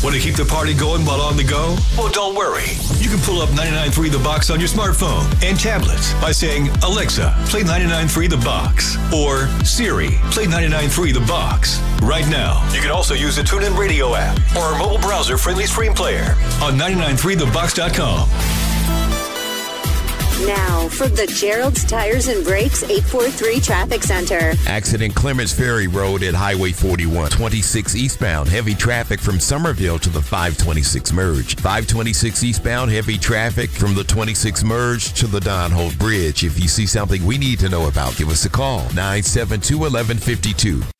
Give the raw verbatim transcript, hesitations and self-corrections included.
Want to keep the party going while on the go? Well, don't worry. You can pull up ninety-nine point three The Box on your smartphone and tablets by saying, Alexa, play ninety-nine point three The Box. Or, Siri, play ninety-nine point three The Box. Right now. You can also use the TuneIn Radio app or our mobile browser-friendly stream player on ninety-nine point three the box dot com. Now, from the Gerald's Tires and Brakes eight four three Traffic Center. Accident Clements Ferry Road at Highway forty-one. twenty-six eastbound. Heavy traffic from Somerville to the five twenty-six merge. five twenty-six eastbound. Heavy traffic from the twenty-six merge to the Don Holt Bridge. If you see something we need to know about, give us a call. nine seven two, one one five two.